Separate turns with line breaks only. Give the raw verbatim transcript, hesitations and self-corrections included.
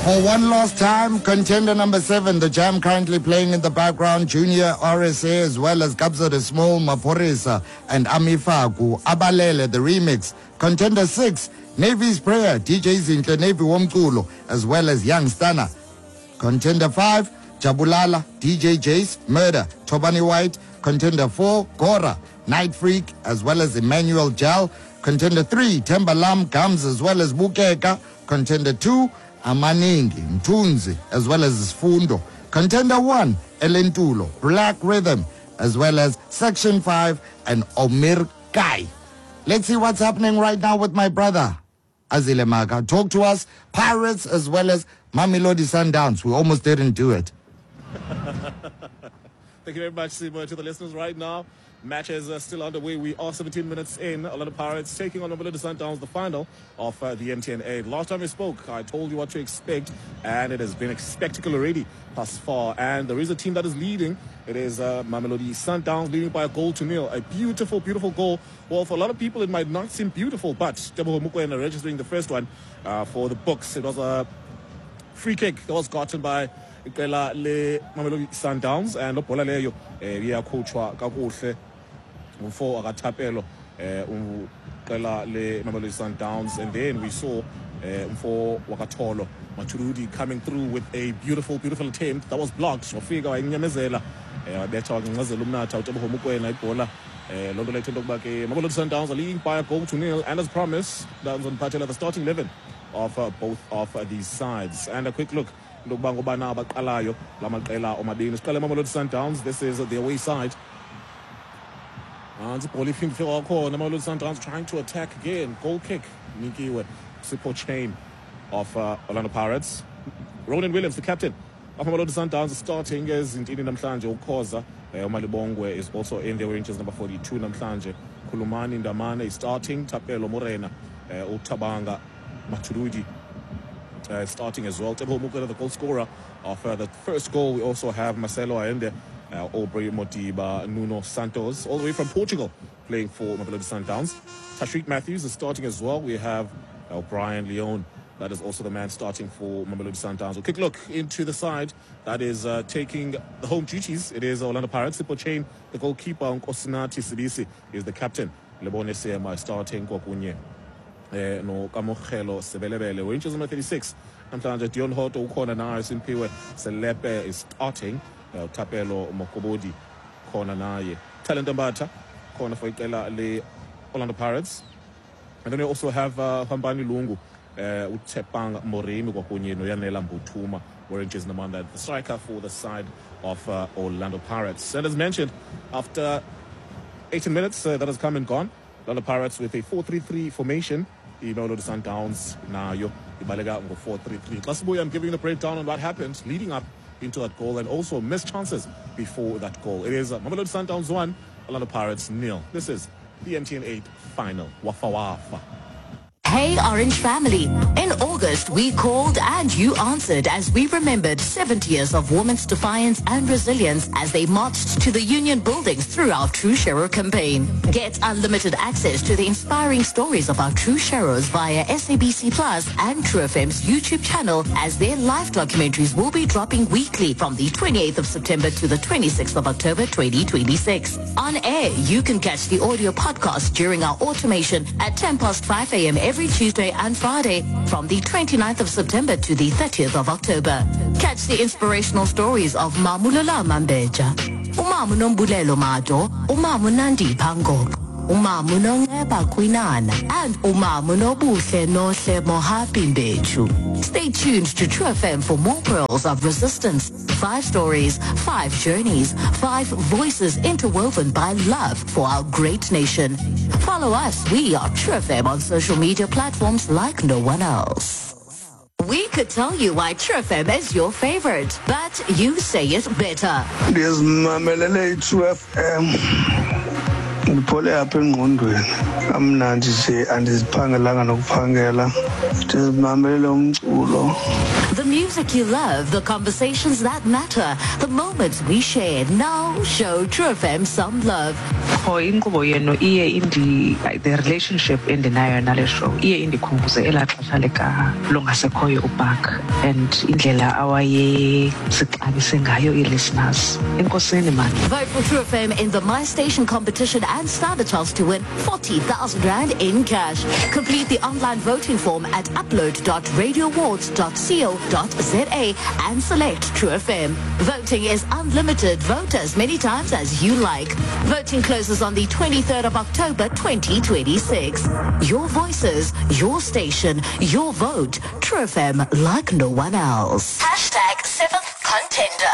For one last time, contender number seven, the Jam currently playing in the background, Junior R S A as well as Kabza the Small, Maphorisa and Amifaku, Abalele, the remix. Contender six, Navy's Prayer, D J Zinhle, Navy Womculo, as well as Young Stunner. Contender five, Jabulala, D J Jace, Murder, Tobani White. Contender four, Gora, Night Freak, as well as Emmanuel Jal. Contender three, Tembalam, Gums, as well as Bukeka. Contender two, Amaningi, Mtunzi, as well as Fundo. Contender one, Elentulo, Black Rhythm, as well as Section five and Omir Kai. Let's see what's happening right now with my brother, Azile Maga. Talk to us, Pirates, as well as Mamelodi Sundowns. We almost didn't do it.
Thank you very much, Simo. To the listeners right now, matches are still underway. We are seventeen minutes in. Orlando Pirates taking on Mamelodi Sundowns, the final of uh, the M T N A. Last time we spoke, I told you what to expect, and it has been a spectacle already thus far. And there is a team that is leading. It is uh, Mamelodi Sundowns leading by a goal to nil. A beautiful, beautiful goal. Well, for a lot of people, it might not seem beautiful, but Teboho Mokoena registering the first one uh, for the books. It was a free kick that was gotten by Iqela le Mamelodi Sundowns, and ubhola leyo iyakhutshwa kakuhle umfo akathapelo uqela le Mamelodi Sundowns. And then we saw umfo wakatholo Maturudi coming through with a beautiful beautiful attempt that was blocked. Wafika wayinyamezela wabetha wanqazela umnatha uTeboho Mokoena ibhola lonto lethe into kuba ke Mamelodi Sundowns are leading by a goal to nil, and as promised, that's on Patela, the starting eleven of uh, both of uh, these sides. And a quick look, this is the Sundowns. This is the away side. And Mamelodi Sundowns trying to attack again. Goal kick. Nikiwe, support chain of uh, Orlando Pirates. Ronan Williams, the captain of Mamelodi Sundowns, is starting as Intini Namhlanje Ukoza. Malibongwe is also in the ranges, number forty-two. Namhlanje Kulumani Ndamane is starting. Tapelo Morena, Utabanga Maturudi uh, starting as well. Teboho Mokoena, the goal scorer of uh, the first goal. We also have Marcelo Allende, uh, Aubrey Motiba, Nuno Santos, all the way from Portugal, playing for Mamelodi Sundowns. Tashreeq Matthews is starting as well. We have uh, Brian Leon, that is also the man starting for Mamelodi Sundowns. A quick look into the side that is uh, taking the home duties. It is Orlando Pirates. Sipo Chain, the goalkeeper, Nkosinati Sibisi, is the captain. Lebone Sema starting Kwakunye. Eh, no Kamogelo Sebelebele, ranges number thirty-six. Namhlanje Dion Hoto ukhona naye Simpiwe Selepe is starting. uh, Tapelo Mokobodi khona naye. Talent Mbata khona for iqela le Orlando Pirates. And then we also have uh, Hambani Lungu, uh, Utepang Moremi kwakunye no Yanela Mbuthuma, ranges number one, the striker for the side of uh, Orlando Pirates. And as mentioned, after eighteen minutes uh, that has come and gone, Orlando Pirates with a four three three formation. You know, the Sundowns now you Ibalega go four three three. Lastboy, I'm giving you the breakdown on what happened leading up into that goal and also missed chances before that goal. It is uh, Mamelodi Sundowns one, Orlando Pirates nil. This is the M T N eight final. Wafa wafa.
Hey Orange family, in August we called and you answered as we remembered seventy years of women's defiance and resilience as they marched to the Union buildings through our True Shero campaign. Get unlimited access to the inspiring stories of our True Sheros via S A B C Plus and True F M's YouTube channel, as their live documentaries will be dropping weekly from the twenty-eighth of September to the twenty-sixth of October twenty twenty-six. On air, you can catch the audio podcast during our automation at ten past five a.m. every Tuesday and Friday from the twenty-ninth of September to the thirtieth of October. Catch the inspirational stories of Mamulala Mambeja, Umamu Nombulelo Mato, Umamu Nandi Pango, Umamu Nongeba Kwinana, and Umamu Nobuhle Nohle Mohapi Mbechu. Stay tuned to True F M for more pearls of resistance. Five stories, five journeys, five voices interwoven by love for our great nation. Follow us. We are True F M on social media platforms like no one else. We could tell you why True F M is your favorite, but you say it better.
There's Mamelele True F M. ndiphole apha engqondweni amnandi nje andiziphangelanga nokuphangela ndizimamelele umculo.
The music you love, the conversations that matter, the moments we share. Now show True F M some love.
Oh, inkqubo yenu iye indi the relationship endinayo nale show iye indikhumbuze elaa xesha lika longasekhoyo uBark and indlela awaye sixabise ngayo i-listeners. Enkosini man.
Vote for True F M in the My Station competition and stand a chance to win forty thousand rand in cash. Complete the online voting form at upload dot radio awards dot co dot za and select True F M. Voting is unlimited. Vote as many times as you like. Voting closes on the twenty-third of October twenty twenty-six. Your voices, your station, your vote. True F M like no one else. Hashtag seventh contender.